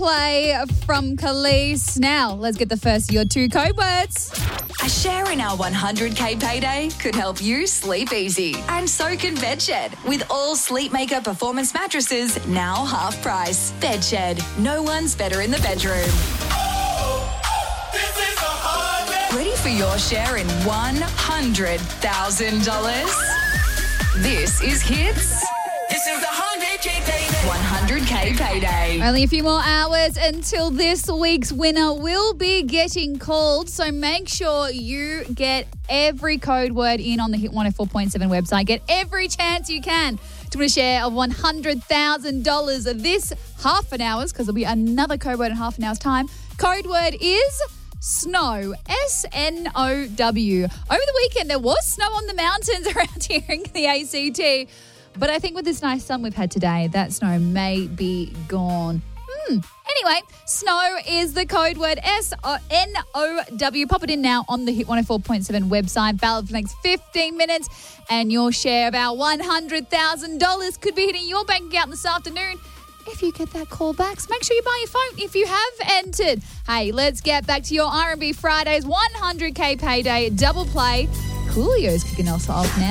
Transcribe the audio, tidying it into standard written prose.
play from Khalees. Now, let's get the first of your two code words. A share in our 100k payday could help you sleep easy. And so can Bedshed. With all Sleepmaker performance mattresses now half price. Bedshed. No one's better in the bedroom. Ready for your share in $100,000? This is Hits. This is the 100k payday. 100k payday. Only a few more hours until this week's winner will be getting called. So make sure you get every code word in on the Hit 104.7 website. Get every chance you can to win a share of $100,000 this half an hour's, because there'll be another code word in half an hour's time. Code word is snow, S-N-O-W. Over the weekend, there was snow on the mountains around here in the ACT. But I think with this nice sun we've had today, that snow may be gone. Anyway, snow is the code word, S-N-O-W. Pop it in now on the Hit 104.7 website. Valid for the next 15 minutes. And your share of our $100,000 could be hitting your bank account this afternoon if you get that call back. So make sure you buy your phone if you have entered. Hey, let's get back to your R&B Fridays 100k payday double play. Coolio's kicking us off now.